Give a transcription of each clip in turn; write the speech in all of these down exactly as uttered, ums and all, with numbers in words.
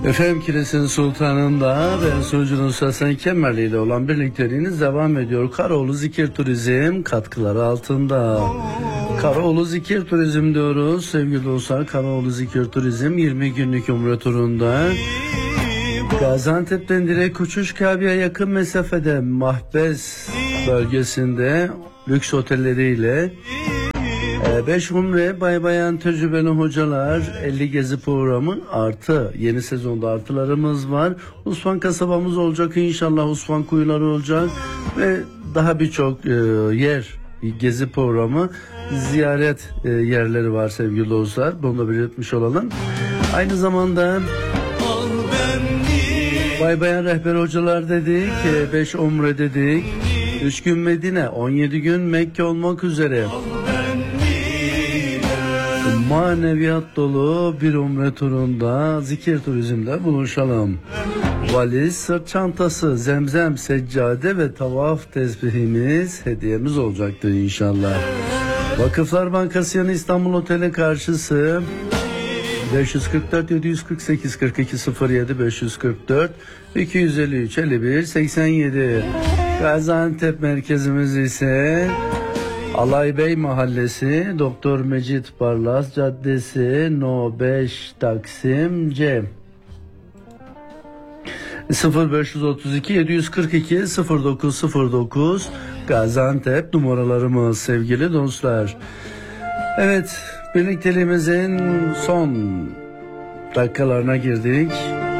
Efendim Kilis'in sultanında ben sunucunuz Hasan Kemal ile olan birlikteliğiniz devam ediyor. Karaoğlu Zikir Turizm katkıları altında. Karaoğlu Zikir Turizm diyoruz sevgili dostlar. Karaoğlu Zikir Turizm yirmi günlük umre turunda Gaziantep'ten direkt uçuş, Kabe'ye yakın mesafede Mahbes bölgesinde lüks otelleriyle beş umre, bay bayan tecrübeli hocalar, elli gezi programı artı yeni sezonda artılarımız var. Usman kasabamız olacak inşallah, Usman kuyuları olacak ve daha birçok e, yer gezi programı, ziyaret e, yerleri var sevgili dostlar. Bunu da belirtmiş olalım. Aynı zamanda bay bayan rehber hocalar dedik, beş umre dedik, üç gün Medine, on yedi gün Mekke olmak üzere maneviyat dolu bir umre turunda Zikir Turizm'de buluşalım. Valiz, sırt çantası, zemzem, seccade ve tavaf tesbihimiz hediyemiz olacaktır inşallah. Vakıflar Bankası yanı İstanbul Oteli karşısı beş yüz kırk dört yedi yüz kırk sekiz kırk iki sıfır yedi beş yüz kırk dört iki yüz elli üç elli bir seksen yedi. Gaziantep merkezimiz ise Alaybey Mahallesi, Doktor Mecit Barlas Caddesi, No beş Taksim C. sıfır beş otuz iki yedi yüz kırk iki sıfır dokuz sıfır dokuz Gaziantep numaralarımız sevgili dostlar. Evet, birlikteliğimizin son dakikalarına girdik.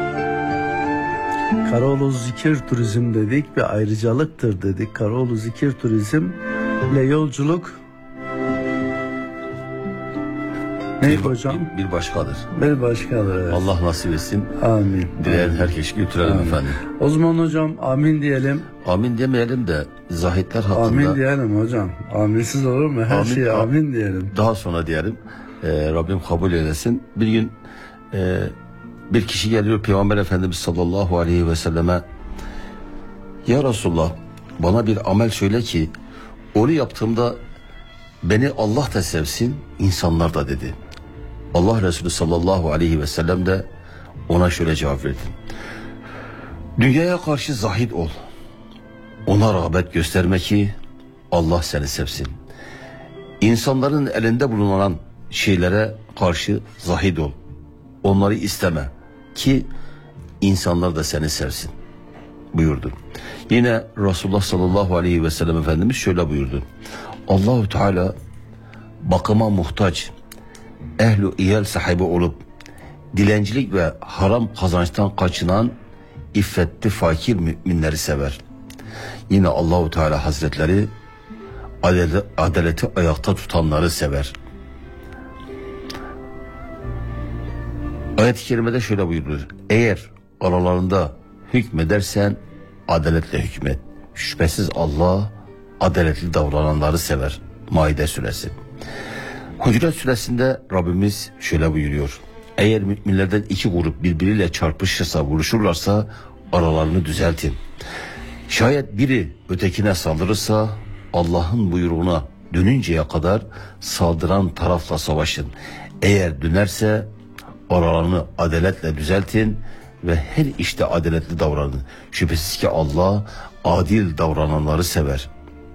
Karaoğlu Zikir Turizm dedik ve ayrıcalıktır dedik. Karaoğlu Zikir Turizm ile yolculuk ne bir, hocam? Bir, bir başkadır. Bir başkadır. Evet. Allah nasip etsin. Amin. Dileyen herkes götürelim amin. Efendim. O zaman hocam amin diyelim. Amin demeyelim de zahitler hakkında. Amin diyelim hocam. Aminsiz olur mu? Her amin, şeye amin diyelim. Daha sonra diyelim. Ee, Rabbim kabul eylesin. Bir gün e, bir kişi geliyor Peygamber Efendimiz sallallahu aleyhi ve selleme, ya Resulullah bana bir amel söyle ki onu yaptığımda beni Allah da sevsin, insanlar da dedi. Allah Resulü sallallahu aleyhi ve sellem de ona şöyle cevap verdi. Dünyaya karşı zahid ol. Ona rağbet gösterme ki Allah seni sevsin. İnsanların elinde bulunan şeylere karşı zahid ol. Onları isteme ki insanlar da seni sevsin buyurdu. Yine Resulullah sallallahu aleyhi ve sellem Efendimiz şöyle buyurdu. Allahu Teala bakıma muhtaç, ehlu iyal sahibi olup dilencilik ve haram kazançtan kaçınan iffetli fakir müminleri sever. Yine Allahu Teala Hazretleri adaleti, adaleti ayakta tutanları sever. Ayet-i kerimede şöyle buyurulur. Eğer aralarında hükmedersen adaletle hükmet. Şüphesiz Allah adaletli davrananları sever. Maide suresi. Hucurat suresinde Rabbimiz şöyle buyuruyor. Eğer müminlerden iki grup birbiriyle çarpışırsa, vuruşurlarsa aralarını düzeltin. Şayet biri ötekine saldırırsa Allah'ın buyruğuna dönünceye kadar saldıran tarafla savaşın. Eğer dönerse aralarını adaletle düzeltin ve her işte adaletli davranın. Şüphesiz ki Allah adil davrananları sever.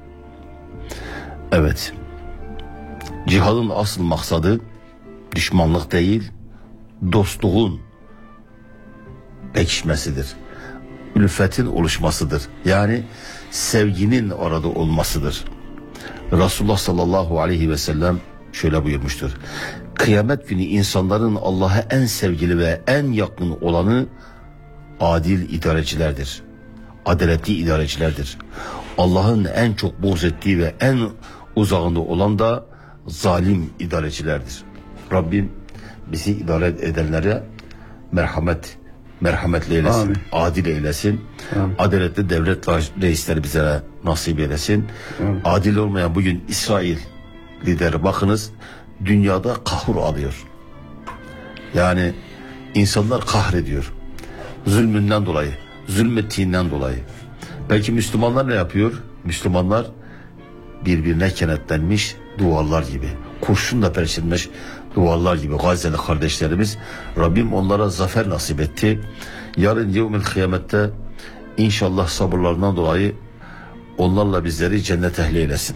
Evet. Cihadın asıl maksadı düşmanlık değil, dostluğun pekişmesidir. Ülfetin oluşmasıdır. Yani sevginin orada olmasıdır. Resulullah sallallahu aleyhi ve sellem şöyle buyurmuştur. Kıyamet günü insanların Allah'a en sevgili ve en yakın olanı adil idarecilerdir. Adaletli idarecilerdir. Allah'ın en çok buğz ettiği ve en uzağında olan da zalim idarecilerdir. Rabbim bizi idare edenlere merhamet merhametli eylesin, amin. Adil eylesin, amin. Adaletli devlet reisleri bize nasip eylesin. Amin. Adil olmayan bugün İsrail lideri bakınız dünyada kahur alıyor. Yani insanlar kahrediyor. Zulmünden dolayı, zulmettiğinden dolayı. Belki Müslümanlar ne yapıyor? Müslümanlar birbirine kenetlenmiş duvarlar gibi. kurşunla perçinmiş duvarlar gibi Gazze'li kardeşlerimiz. Rabbim onlara zafer nasip etti. Yarın yevmil kıyamette inşallah sabırlarından dolayı onlarla bizleri cennet ehli eylesin.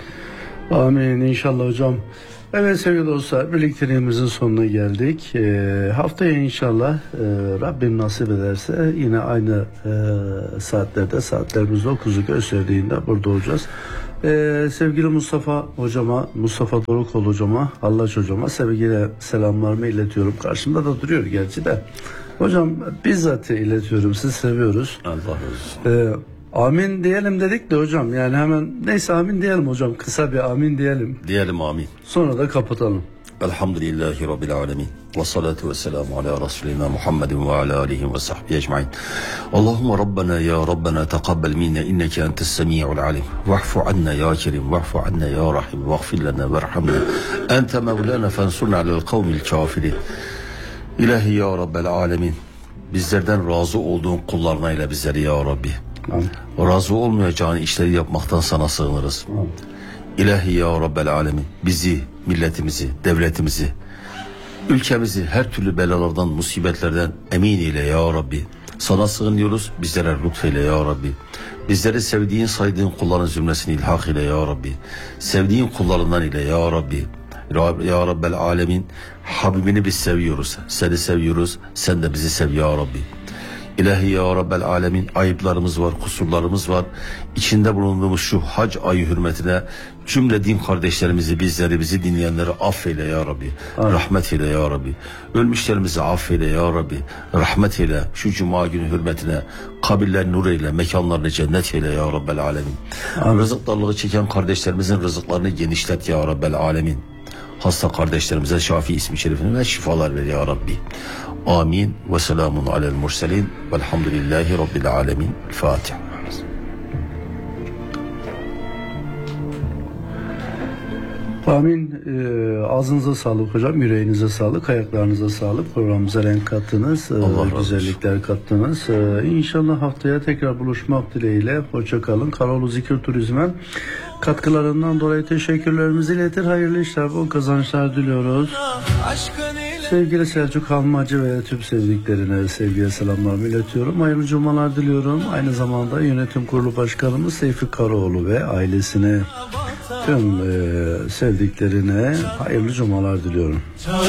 Amin inşallah hocam. Evet sevgili dostlar, birlikteliğimizin sonuna geldik. Ee, haftaya inşallah e, Rabbim nasip ederse yine aynı e, saatlerde, saatlerimiz dokuzu gösterdiğinde burada olacağız. Ee, sevgili Mustafa hocama, Mustafa Dorukol hocama, Hallaç hocama sevgiyle selamlarımı iletiyorum. Karşımda da duruyor gerçi de. Hocam bizzat iletiyorum, sizi seviyoruz. Allah razı olsun. Ee, Amin diyelim dedik de hocam, yani hemen neyse amin diyelim hocam, kısa bir amin diyelim. Diyelim amin. Sonra da kapatalım. Elhamdülillahi Rabbil alemin. Ve salatu ve selamu ala Resulina Muhammedin ve ala alihi ve sahbihi ecmain. Allahümme Rabbena ya Rabbena tekabbel minna inneke entes semi'ul alim. Vahfu anna ya kerim, vahfu anna ya rahim, vahfir lana verhamna. Ente mevlana fensurna alel kavmil kafirin. İlahi ya Rabbel alemin. Bizlerden razı olduğun kullarına ile bizleri ya Rabbi. Amin. Razı olmayacağın işleri yapmaktan sana sığınırız. Amin. İlahi ya Rabbel alemin, bizi, milletimizi, devletimizi, ülkemizi her türlü belalardan, musibetlerden emin eyle ya Rabbi. Sana sığınıyoruz, bizlere lütfeyle ya Rabbi. Bizleri sevdiğin, saydığın kulların zümresini ilhak ile ya Rabbi. Sevdiğin kullarından ile ya Rabbi. Ya Rabbel alemin, Habibini biz seviyoruz, seni seviyoruz, sen de bizi sev ya Rabbi. İlahi ya Rabbel alemin, ayıplarımız var, kusurlarımız var. İçinde bulunduğumuz şu hac ayı hürmetine cümle din kardeşlerimizi, bizleri, bizi dinleyenleri affeyle ya Rabbi. Amin. Rahmet eyle ya Rabbi. Ölmüşlerimizi affeyle ya Rabbi. Rahmet eyle. Şu cuma günü hürmetine kabirler nur eyle, mekanlarını cennet eyle ya Rabbel alemin. Amin. Rızık darlığı çeken kardeşlerimizin rızıklarını genişlet ya Rabbel alemin. Hasta kardeşlerimize Şafi ismi şerifine ve şifalar ver ya Rabbi. Amin ve selamun alel murselin velhamdülillahi rabbil alemin. Fatiha. Amin. Ee, ağzınıza sağlık hocam, yüreğinize sağlık, ayaklarınıza sağlık. Programımıza renk kattınız, e, güzellikler kattınız. Ee, İnşallah haftaya tekrar buluşmak dileğiyle. Hoşça kalın. Karaoğlu Zikir Turizm'e katkılarından dolayı teşekkürlerimizi iletir. Hayırlı işler, bol kazançlar diliyoruz. Sevgili Selçuk Halmacı ve tüm sevdiklerine sevgiye selamlarımı iletiyorum. Hayırlı cumalar diliyorum. Aynı zamanda yönetim kurulu başkanımız Seyfi Karaoğlu ve ailesine, tüm e, sevdiklerine hayırlı cumalar diliyorum.